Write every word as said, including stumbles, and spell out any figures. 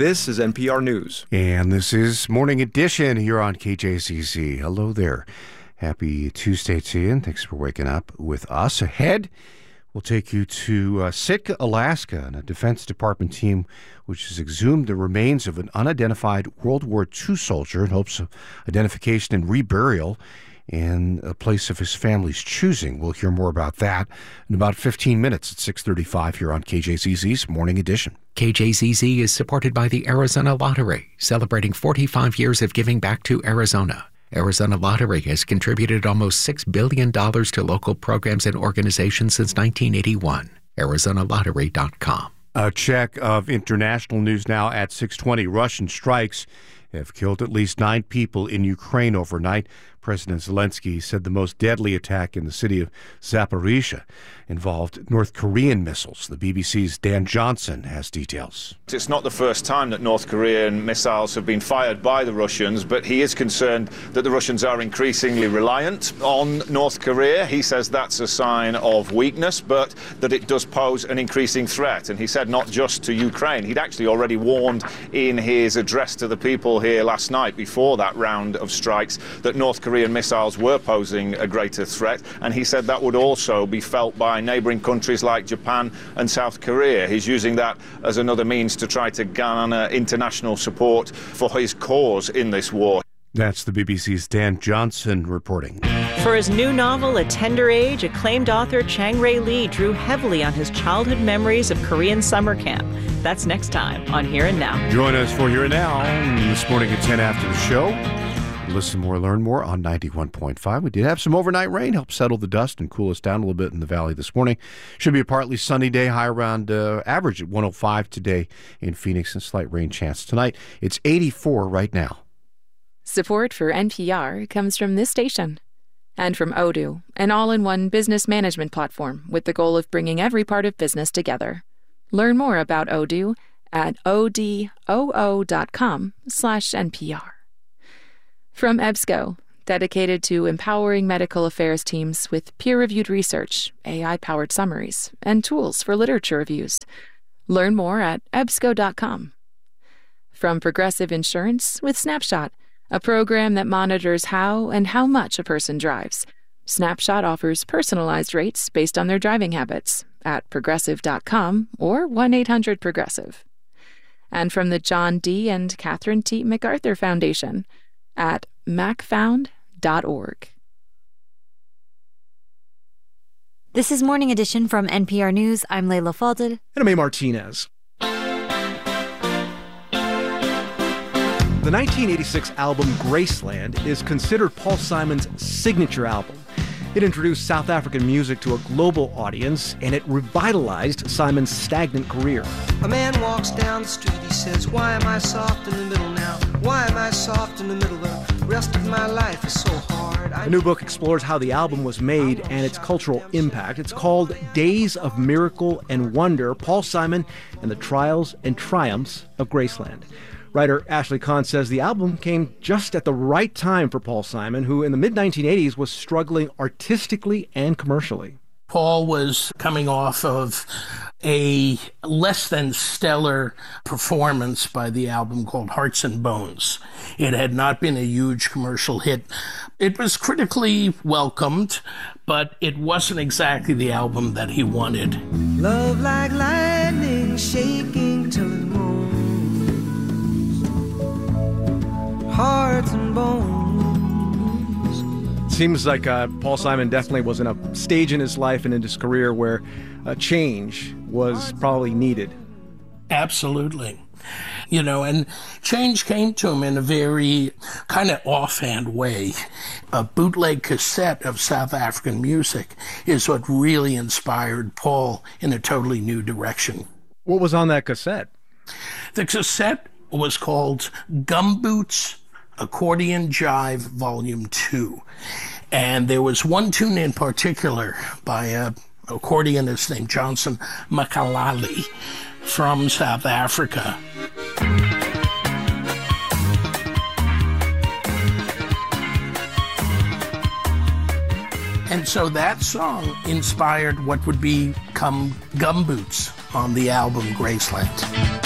This is N P R News. And this is Morning Edition here on K J Z Z. Hello there. Happy Tuesday to you, and thanks for waking up with us. Ahead, we'll take you to uh, Sitka, Alaska, and a Defense Department team which has exhumed the remains of an unidentified World War Two soldier in hopes of identification and reburial in a place of his family's choosing. We'll hear more about that in about fifteen minutes at six thirty-five here on K J Z Z's Morning Edition. K J Z Z is supported by the Arizona Lottery, celebrating forty-five years of giving back to Arizona. Arizona Lottery has contributed almost six billion dollars to local programs and organizations since nineteen eighty-one. Arizona Lottery dot com. A check of international news now at six twenty. Russian strikes have killed at least nine people in Ukraine overnight. President Zelensky said the most deadly attack in the city of Zaporizhia involved North Korean missiles. The B B C's Dan Johnson has details. It's not the first time that North Korean missiles have been fired by the Russians, but he is concerned that the Russians are increasingly reliant on North Korea. He says that's a sign of weakness, but that it does pose an increasing threat. And he said not just to Ukraine. He'd actually already warned in his address to the people here last night before that round of strikes that North Korea Korean missiles were posing a greater threat, and he said that would also be felt by neighbouring countries like Japan and South Korea. He's using that as another means to try to garner international support for his cause in this war. That's the B B C's Dan Johnson reporting. For his new novel, A Tender Age, acclaimed author Chang-Rae Lee drew heavily on his childhood memories of Korean summer camp. That's next time on Here and Now. Join us for Here and Now this morning at ten after the show. Listen more, learn more on ninety-one point five. We did have some overnight rain, help settle the dust and cool us down a little bit in the valley this morning. Should be a partly sunny day, high around uh, average at one oh five today in Phoenix, and slight rain chance tonight. It's eighty-four right now. Support for N P R comes from this station and from Odoo, an all-in-one business management platform with the goal of bringing every part of business together. Learn more about Odoo at odoo dot com slash N P R. From EBSCO, dedicated to empowering medical affairs teams with peer-reviewed research, A I-powered summaries, and tools for literature reviews. Learn more at ebsco dot com. From Progressive Insurance with Snapshot, a program that monitors how and how much a person drives. Snapshot offers personalized rates based on their driving habits at progressive dot com or one eight hundred progressive. And from the John D. and Catherine T. MacArthur Foundation at mac found dot org. This is Morning Edition from N P R News. I'm Layla Falded. And I'm A. Martinez. The nineteen eighty-six album Graceland is considered Paul Simon's signature album. It introduced South African music to a global audience, and it revitalized Simon's stagnant career. A man walks down the street, he says, why am I soft in the middle now? Why am I soft in the middle? The rest of my life is so hard. A new book explores how the album was made and its cultural impact. It's called Days of Miracle and Wonder, Paul Simon and the Trials and Triumphs of Graceland. Writer Ashley Kahn says the album came just at the right time for Paul Simon, who in the mid nineteen eighties was struggling artistically and commercially. Paul was coming off of a less than stellar performance by the album called Hearts and Bones. It had not been a huge commercial hit. It was critically welcomed, but it wasn't exactly the album that he wanted. Love like lightning shaking till it moves. Hearts and bones. Seems like uh, Paul Simon definitely was in a stage in his life and in his career where a change was probably needed. Absolutely. You know, and change came to him in a very kind of offhand way. A bootleg cassette of South African music is what really inspired Paul in a totally new direction. What was on that cassette? The cassette was called Gumboots Accordion Jive Volume two. And there was one tune in particular by a accordionist named Johnson Makalali from South Africa. And so that song inspired what would become Gumboots on the album Graceland.